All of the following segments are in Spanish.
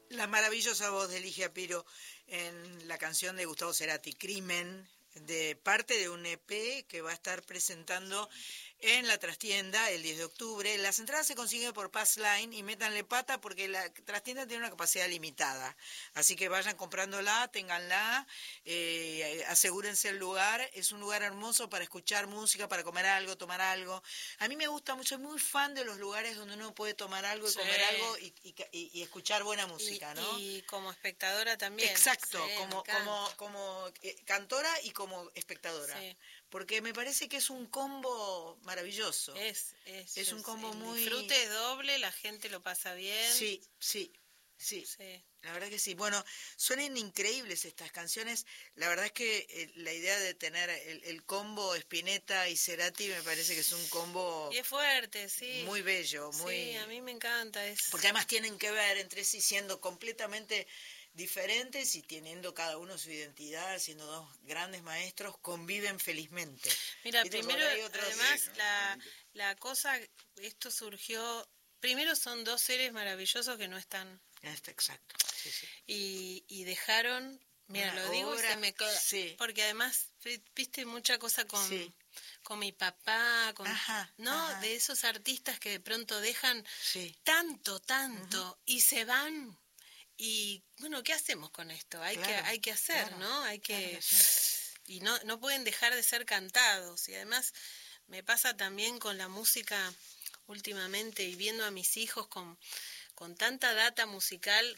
La maravillosa voz de Ligia Piro en la canción de Gustavo Cerati, Crimen, de parte de un EP que va a estar presentando en la trastienda el 10 de octubre. Las entradas se consiguen por Passline y métanle pata porque la trastienda tiene una capacidad limitada. Así que vayan comprándola, ténganla, asegúrense el lugar. Es un lugar hermoso para escuchar música, para comer algo, tomar algo. A mí me gusta mucho, soy muy fan de los lugares donde uno puede tomar algo y Sí. comer algo y escuchar buena música, ¿no? Y como espectadora también. Exacto, Sí, como cantora y como espectadora. Sí. Porque me parece que es un combo maravilloso. Es un combo el muy... disfrute es doble, la gente lo pasa bien. Sí. La verdad que sí. Bueno, suenan increíbles estas canciones. La verdad es que la idea de tener el combo Spinetta y Cerati me parece que es un combo Y es fuerte, sí. muy bello, muy... Sí, a mí me encanta. Porque además tienen que ver entre sí siendo completamente diferentes y teniendo cada uno su identidad, siendo dos grandes maestros, conviven felizmente. Mira, ¿Viste? primero, además, Sí, ¿no? la cosa, esto surgió, primero son dos seres maravillosos que no están. Exacto, sí. Y dejaron, mira, Una lo digo y obra, se me... sí. Porque además, viste mucha cosa con... Sí. Con mi papá, Ajá. De esos artistas que de pronto dejan Sí. tanto, y se van. Y bueno, ¿qué hacemos con esto? Hay que hacer, claro, ¿no? Hay que... sí. Y no pueden dejar de ser cantados. Y además me pasa también con la música últimamente y viendo a mis hijos con tanta data musical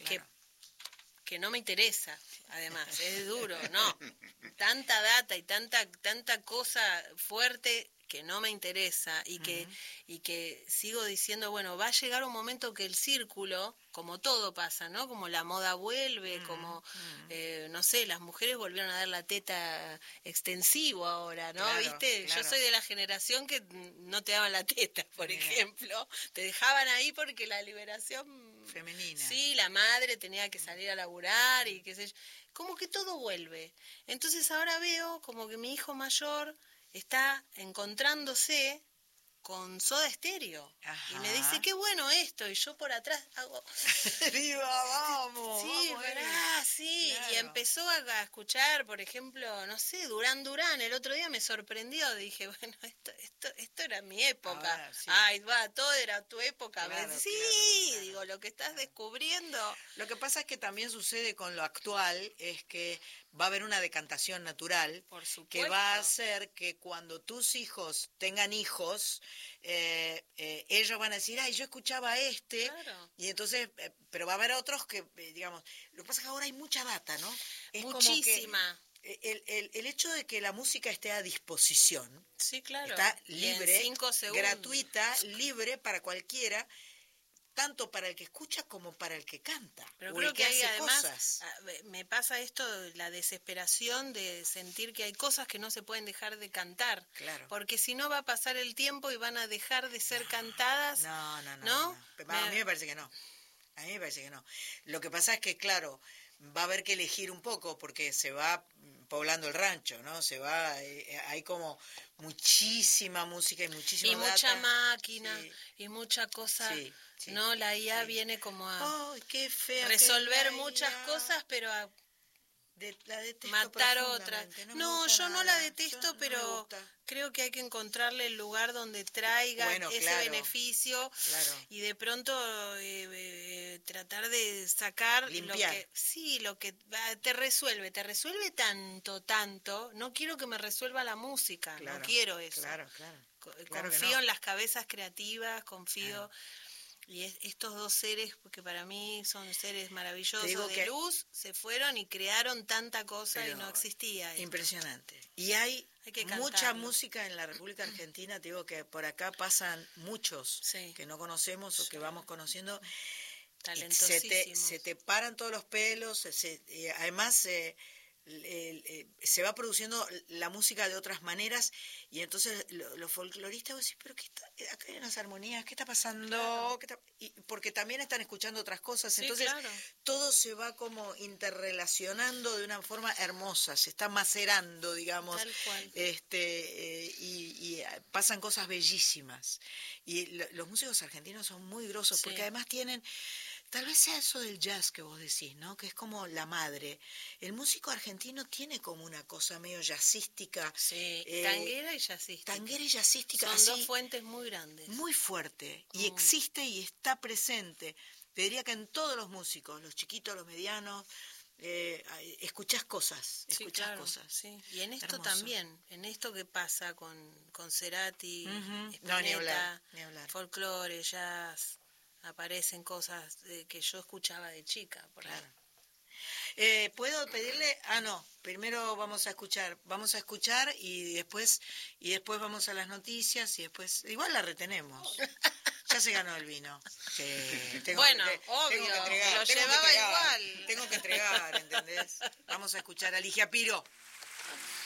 que no me interesa, además, es duro, no. Tanta data y tanta cosa fuerte que no me interesa y que sigo diciendo, bueno, va a llegar un momento que el círculo, como todo pasa, ¿no? Como la moda vuelve, como, no sé, las mujeres volvieron a dar la teta extensivo ahora, ¿no? Claro, ¿Viste? claro. Yo soy de la generación que no te daban la teta, por ejemplo. Te dejaban ahí porque la liberación femenina. Sí, la madre tenía que salir a laburar y qué sé yo. Como que todo vuelve. Entonces ahora veo como que mi hijo mayor está encontrándose con Soda Stereo. Ajá. Y me dice, qué bueno esto. Y yo por atrás hago... ¡Viva, vamos! Sí, vamos, sí. claro. Y empezó a escuchar, por ejemplo, no sé, Durán Durán. El otro día me sorprendió. Dije, bueno, esto era mi época. Ahora, sí. Ay, va, todo era tu época. Claro, sí, claro. digo, lo que estás descubriendo. Lo que pasa es que también sucede con lo actual, es que va a haber una decantación natural Por supuesto. que va a hacer que cuando tus hijos tengan hijos, ellos van a decir, ay, yo escuchaba Claro. y entonces, pero va a haber otros que, digamos, lo que pasa es que ahora hay mucha data, ¿no? Es Muchísima. Como que el hecho de que la música esté a disposición, Sí, claro. está Y libre, en 5 segundos. gratuita, libre para cualquiera, tanto para el que escucha como para el que canta. Pero o creo el que hay hace además, cosas. me pasa esto, la desesperación de sentir que hay cosas que no se pueden dejar de cantar. Claro. Porque si no va a pasar el tiempo y van a dejar de ser cantadas. No. A mí me parece que no. A mí me parece que no. Lo que pasa es que, claro, va a haber que elegir un poco porque se va poblando el rancho, ¿no? Hay como muchísima música y muchísima data. Mucha máquina Sí. y mucha cosa. Sí. No, la IA viene como a qué fea resolver que es la muchas IA. cosas, pero a La detesto matar otras. profundamente, No, yo no no la detesto, pero me gusta. creo que hay que encontrarle el lugar donde traiga ese claro, beneficio claro. y de pronto tratar de sacar Limpiar. lo que te resuelve tanto, no quiero que me resuelva la música, Claro, no quiero eso. Claro. Confío en las cabezas creativas, confío. Y estos dos seres, que para mí son seres maravillosos de luz, se fueron y crearon tanta cosa y no existía. Impresionante. Y hay que mucha música en la República Argentina, te digo que por acá pasan muchos que no conocemos o que vamos conociendo. Talentosísimos. Se te paran todos los pelos, además se va produciendo la música de otras maneras y entonces los folcloristas vos decís, pero acá hay unas armonías, ¿qué está pasando? Claro. Porque también están escuchando otras cosas, sí, entonces claro. todo se va como interrelacionando de una forma hermosa, se está macerando, digamos. Tal cual. Y pasan cosas bellísimas y los músicos argentinos son muy grosos porque además tienen Tal vez sea eso del jazz que vos decís, ¿no? Que es como la madre. El músico argentino tiene como una cosa medio jazzística. Sí, tanguera y jazzística. Tanguera y jazzística. Son así, dos fuentes muy grandes. Muy fuerte. Y existe y está presente. Te diría que en todos los músicos, los chiquitos, los medianos, escuchás cosas. Escuchás cosas. Sí. Y en esto Hermoso. También, en esto que pasa con Cerati, Spinetta, no, ni hablar. folclore, jazz, aparecen cosas que yo escuchaba de chica. Claro. ¿Puedo pedirle? No, primero vamos a escuchar y después vamos a las noticias y después, igual la retenemos. Ya se ganó el vino. Obvio, lo llevaba igual. Tengo que entregar, ¿entendés? Vamos a escuchar a Ligia Piro.